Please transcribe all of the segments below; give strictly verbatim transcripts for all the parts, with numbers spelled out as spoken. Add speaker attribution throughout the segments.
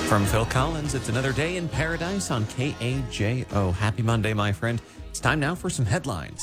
Speaker 1: From Phil Collins, it's another day in paradise on K A J O. Happy Monday, my friend. It's time now for some headlines.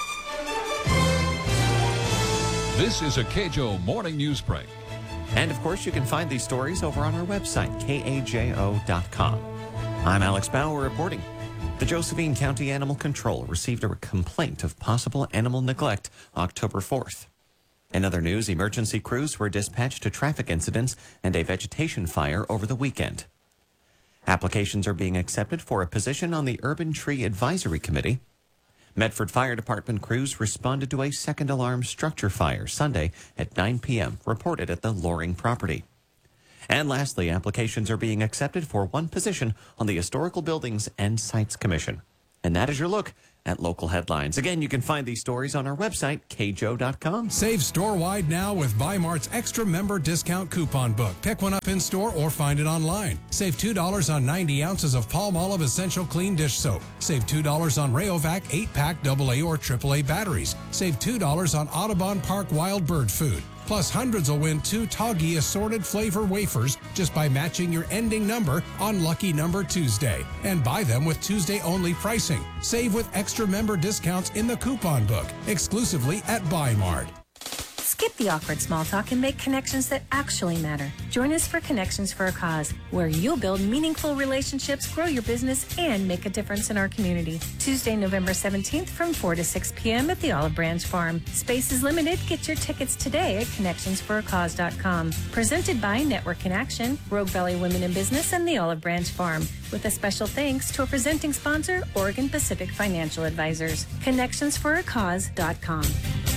Speaker 2: This is a K J O Morning News Break.
Speaker 1: And, of course, you can find these stories over on our website, K A J O dot com. I'm Alex Bauer reporting. The Josephine County Animal Control received a complaint of possible animal neglect October fourth. In other news, emergency crews were dispatched to traffic incidents and a vegetation fire over the weekend. Applications are being accepted for a position on the Urban Tree Advisory Committee. Medford Fire Department crews responded to a second alarm structure fire Sunday at nine p.m., reported at the Loring property. And lastly, applications are being accepted for one position on the Historical Buildings and Sites Commission. And that is your look at local headlines. Again, you can find these stories on our website, K J O dot com.
Speaker 3: Save store-wide now with Buy Mart's extra member discount coupon book. Pick one up in store or find it online. Save two dollars on ninety ounces of Palmolive Essential Clean Dish Soap. Save two dollars on Rayovac eight pack double A or triple A batteries. Save two dollars on Audubon Park Wild Bird Food. Plus, hundreds will win two Toggy assorted flavor wafers just by matching your ending number on Lucky Number Tuesday. And buy them with Tuesday-only pricing. Save with extra member discounts in the coupon book, exclusively at Buy Mart.
Speaker 4: Skip the awkward small talk and make connections that actually matter. Join us for Connections for a Cause, where you'll build meaningful relationships, grow your business, and make a difference in our community. Tuesday, November seventeenth from four to six p.m. at the Olive Branch Farm. Space is limited. Get your tickets today at connections for a cause dot com. Presented by Network in Action, Rogue Valley Women in Business, and the Olive Branch Farm. With a special thanks to our presenting sponsor, Oregon Pacific Financial Advisors. connections for a cause dot com.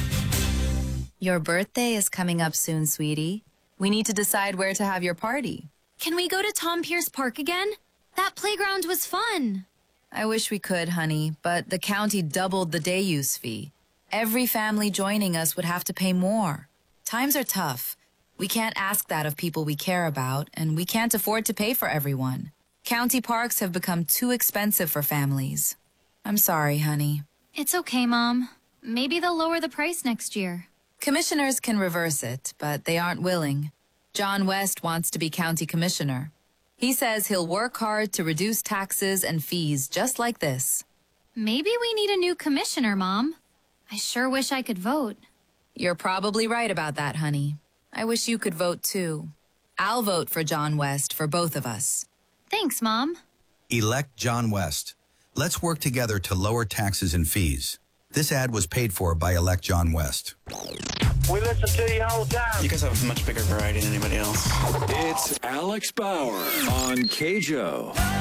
Speaker 5: Your birthday is coming up soon, sweetie. We need to decide where to have your party.
Speaker 6: Can we go to Tom Pierce Park again? That playground was fun.
Speaker 5: I wish we could, honey, but the county doubled the day use fee. Every family joining us would have to pay more. Times are tough. We can't ask that of people we care about, and we can't afford to pay for everyone. County parks have become too expensive for families. I'm sorry, honey.
Speaker 6: It's okay, Mom. Maybe they'll lower the price next year.
Speaker 5: Commissioners can reverse it, but they aren't willing. John West wants to be county commissioner. He says he'll work hard to reduce taxes and fees just like this.
Speaker 6: Maybe we need a new commissioner, Mom. I sure wish I could vote.
Speaker 5: You're probably right about that, honey. I wish you could vote too. I'll vote for John West for both of us.
Speaker 6: Thanks, Mom.
Speaker 7: Elect John West. Let's work together to lower taxes and fees. This ad was paid for by Elect John West.
Speaker 8: We listen to you all the time.
Speaker 9: You guys have a much bigger variety than anybody else.
Speaker 2: It's Alex Bauer on K J O.